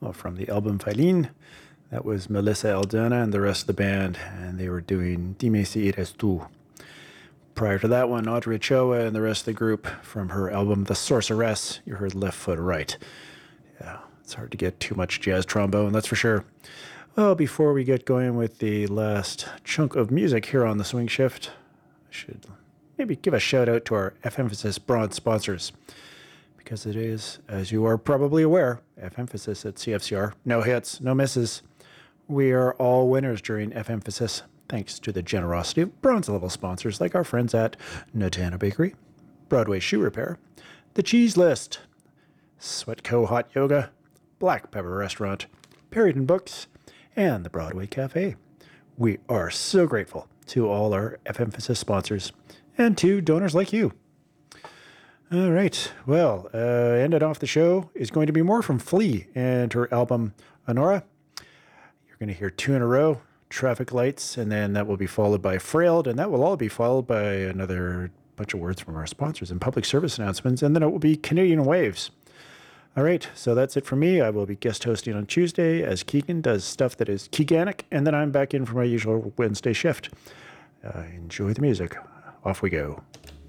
from the album Filin. That was Melissa Aldana and the rest of the band, and they were doing Dime si eres tú. Prior to that one, Audrey Ochoa and the rest of the group from her album The Sorceress. You heard Left Foot Right. Yeah, it's hard to get too much jazz trombone, that's for sure. Well, before we get going with the last chunk of music here on the Swing Shift, I should maybe give a shout out to our F-Emphasis bronze sponsors. Because it is, as you are probably aware, F-Emphasis at CFCR. No hits, no misses. We are all winners during F-Emphasis, thanks to the generosity of bronze-level sponsors like our friends at Natana Bakery, Broadway Shoe Repair, The Cheese List, Sweatco Hot Yoga, Black Pepper Restaurant, Perryton Books, and the Broadway Cafe. We are so grateful to all our F-Emphasis sponsors and to donors like you. All right, well, ended off the show is going to be more from Flea and her album Honora. You're going to hear 2 in a row, Traffic Lights, and then that will be followed by Frailed, and that will all be followed by another bunch of words from our sponsors and public service announcements, and then it will be Canadian Waves. All right, so that's it for me. I will be guest hosting on Tuesday as Keegan does stuff that is Keeganic, and then I'm back in for my usual Wednesday shift. Enjoy the music. Off we go.